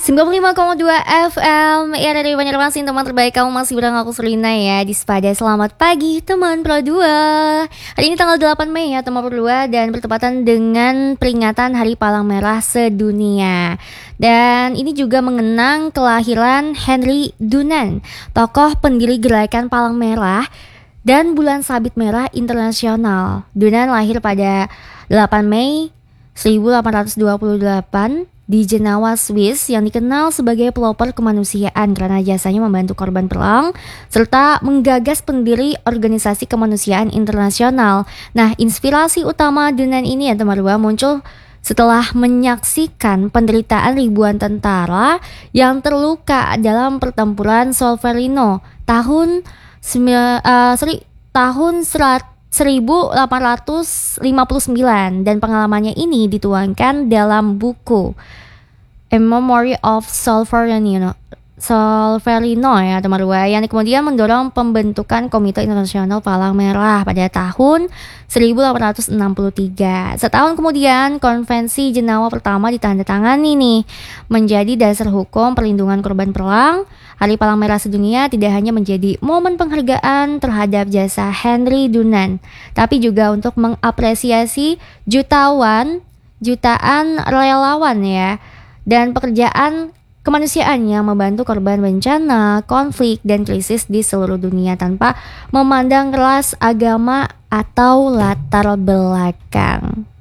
95,2 FM ya, dari Banjarmasin, teman terbaik kamu masih bareng aku Selina ya di Sepada. Selamat pagi teman Pro 2. Hari ini tanggal 8 Mei ya teman Pro 2, dan bertepatan dengan peringatan Hari Palang Merah Sedunia. Dan ini juga mengenang kelahiran Henry Dunant, tokoh pendiri gerakan Palang Merah dan Bulan Sabit Merah Internasional. Dunant lahir pada 8 Mei 1828 di Jenewa, Swiss, yang dikenal sebagai pelopor kemanusiaan karena jasanya membantu korban perang serta menggagas pendiri organisasi kemanusiaan internasional. Nah, inspirasi utama Dunant ini ya teman-teman muncul setelah menyaksikan penderitaan ribuan tentara yang terluka dalam pertempuran Solferino tahun 1859, dan pengalamannya ini dituangkan dalam buku A Memory of Solferino ya teman-teman, yang kemudian mendorong pembentukan Komite Internasional Palang Merah pada tahun 1863. Setahun kemudian Konvensi Jenewa pertama ditandatangani nih, menjadi dasar hukum perlindungan korban perang. Hari Palang Merah Sedunia tidak hanya menjadi momen penghargaan terhadap jasa Henry Dunant, tapi juga untuk mengapresiasi jutaan relawan ya, dan pekerjaan kemanusiaan yang membantu korban bencana, konflik, dan krisis di seluruh dunia tanpa memandang ras, agama, atau latar belakang.